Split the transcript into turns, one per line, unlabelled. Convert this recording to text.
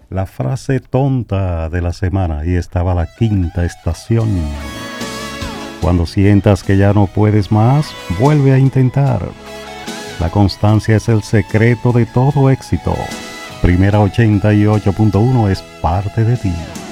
La frase tonta de la semana, y estaba la quinta estación. Cuando sientas que ya no puedes más, vuelve a intentar. La constancia es el secreto de todo éxito. Primera 88.1 es parte de ti.